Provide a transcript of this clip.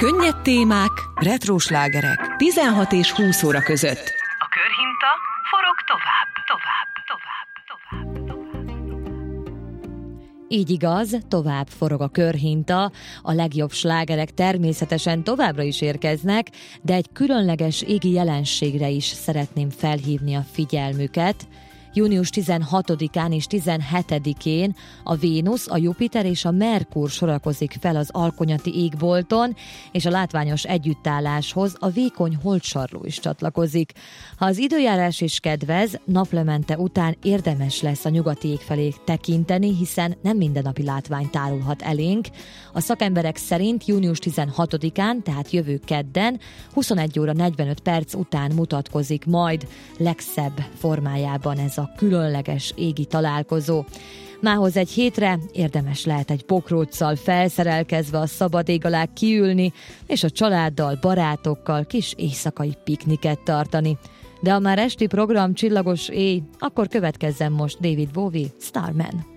Könnyed témák, retró slágerek 16 és 20 óra között. A körhinta forog tovább. Így igaz, tovább forog a körhinta, a legjobb slágerek természetesen továbbra is érkeznek, de egy különleges égi jelenségre is szeretném felhívni a figyelmüket. Június 16-án és 17-én a Vénusz, a Jupiter és a Merkur sorakozik fel az alkonyati égbolton, és a látványos együttálláshoz a vékony holdsarló is csatlakozik. Ha az időjárás is kedvez, naplemente után érdemes lesz a nyugati ég felé tekinteni, hiszen nem mindennapi látvány tárulhat elénk. A szakemberek szerint június 16-án, tehát jövő kedden, 21 óra 45 perc után mutatkozik majd legszebb formájában ez a különleges égi találkozó. Mához egy hétre érdemes lehet egy pokróccal felszerelkezve a szabad ég alá kiülni, és a családdal, barátokkal kis éjszakai pikniket tartani. De ha már esti program csillagos éj, akkor következzen most David Bowie, Starman.